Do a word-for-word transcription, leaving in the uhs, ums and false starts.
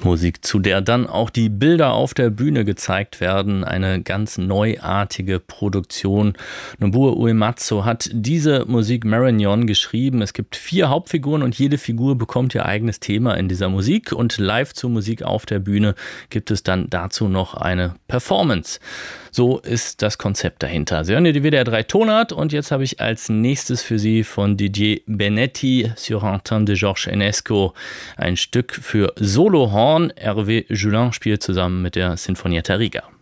Musik, zu der dann auch die Bilder auf der Bühne gezeigt werden. Eine ganz neuartige Produktion. Nobuo Uematsu hat diese Musik Marignon geschrieben. Es gibt vier Hauptfiguren und jede Figur bekommt ihr eigenes Thema in dieser Musik. Und live zur Musik auf der Bühne gibt es dann dazu noch eine Performance. So ist das Konzept dahinter. Sie hören hier die W D R drei Tonart und jetzt habe ich als nächstes für Sie von Didier Benetti sur un thème de Georges Enesco ein Stück für Solohorn. Hervé Julin spielt zusammen mit der Sinfonietta Riga.